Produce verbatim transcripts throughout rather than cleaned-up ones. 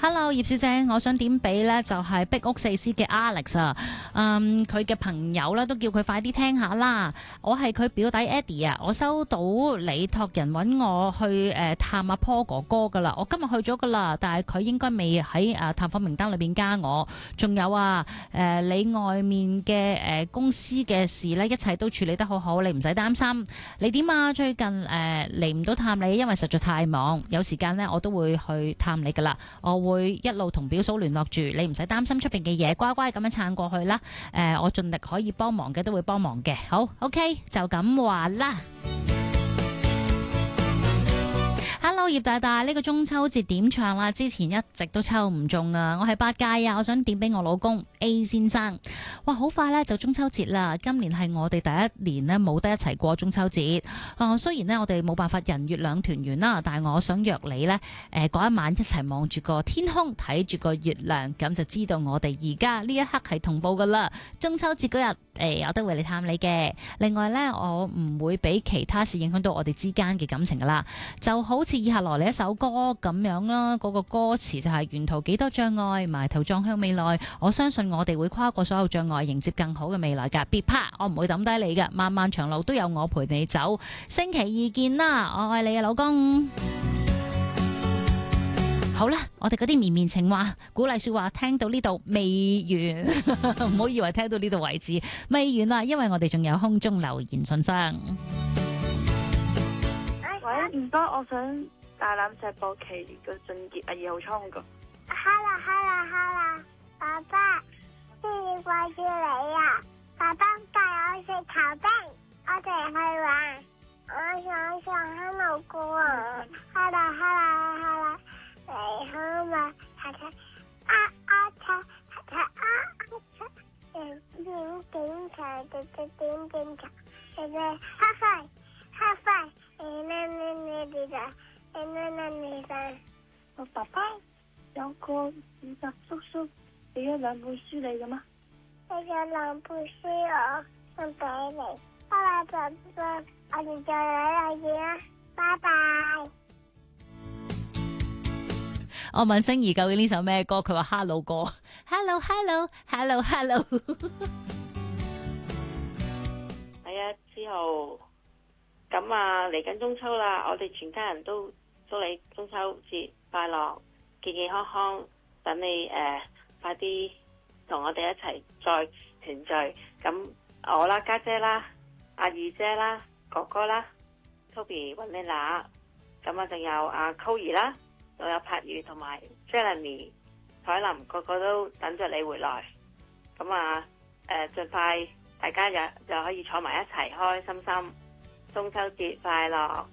Hello， 葉小姐，我想點俾呢就係、是、壁屋四師嘅 Alex 啊，嗯，佢嘅朋友呢都叫佢快啲聽下啦。我係佢表弟 Eddie 啊，我收到你託人揾我去誒、呃、探阿 Paul 哥哥噶啦，我今日去咗噶啦，但係佢應該未喺誒探訪名單裏邊加我。仲有啊，誒、呃、你外面嘅誒、呃、公司嘅事呢，一切都處理得好好，你唔使擔心。你點啊？最近誒嚟唔到探你，因為實在太忙。有時間呢，我都會去探你噶啦，我會。會一路同表嫂聯絡住，你唔使擔心出邊嘅嘢，乖乖咁樣撐過去啦。誒、呃，我盡力可以幫忙嘅都會幫忙嘅。好 ，OK， 就咁話啦。Hello， 葉大大，呢、這個中秋節點唱啦？之前一直都抽唔中啊！我係八戒啊，我想點俾我老公 A 先生。哇，好快呢就中秋節啦！今年係我哋第一年呢冇得一齊過中秋節。啊、呃，雖然呢我哋冇辦法人月兩團圓啦，但係我想約你呢，誒、呃、嗰一晚一齊望住個天空，睇住個月亮，咁就知道我哋而家呢一刻係同步噶啦。中秋節嗰日，誒、呃、我都會嚟探你嘅。另外呢，我唔會俾其他事影響到我哋之間嘅感情噶啦，就好似以下來嚟一首歌咁樣啦，嗰、那個歌詞就係沿途幾多障礙，埋頭撞向未來。我相信我哋會跨過所有障礙，迎接更好嘅未來噶。別怕，我唔會抌低你噶，漫漫長路都有我陪你走。星期二見啦，我愛你嘅老公。好啦，我哋嗰啲綿綿情話、鼓勵說話，聽到呢度未完，唔好以為聽到呢度為止，未完啦，因為我哋仲有空中留言信箱。 喂，唔該，我想大欖石博奇嘅俊傑啊，二號倉個。 Hello Hello Hello， 爸爸，先要掛住你啊！爸爸帶我食刨冰，我哋去玩。我想上香爐菇啊 ！Hello Hello Hello， 你好嘛？查查啊啊查查查啊啊查，點點點查，點點點點查，係咪黑快黑快？你你你你哋，你你你你哋，我爸爸有個負責叔叔俾咗兩本書你嘅嗎？俾咗兩本書我送俾你，拜拜爸爸，我哋再嚟見啦，拜拜。 我問星兒究竟呢首咩歌？佢話 Hello 歌 ，Hello Hello Hello Hello。 係啊，之後。咁啊，嚟緊中秋啦，我哋全家人都祝你中秋節快樂，健健康康。等你誒、呃、快啲同我哋一齊再團聚。咁我啦，家姐，姐啦，阿二姐啦，哥哥啦 ，Toby 揾你啦。咁啊，仲有阿 Coir 啦，仲有柏宇同埋 Jeremy、彩林，個個都等着你回來。咁啊，誒、呃，盡快大家又又可以坐埋一齊，開開心心。中秋節快樂！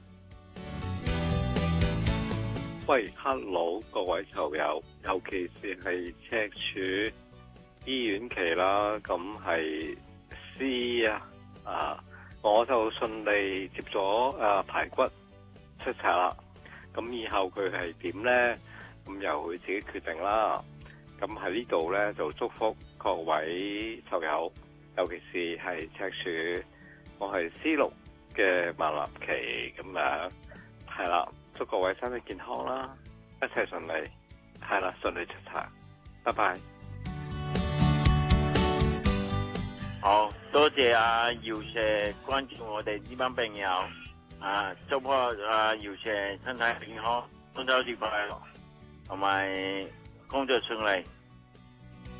喂 ，Hello， 各位球友，尤其是係赤柱醫院期啦，咁係 C 啊，啊，我就順利接咗誒、啊、排骨出冊啦。咁以後佢係點呢？咁由佢自己決定啦。咁喺呢度呢，就祝福各位球友，尤其是係赤柱，我係 C 六。嘅萬立期咁樣，係啦，祝各位身體健康啦，一切順利，係啦，順利出冊，拜拜。 好多謝阿姚 Sir 關注我哋呢班朋友，啊，祝福阿姚 Sir 身體健康，中秋節快樂，同埋工作順利。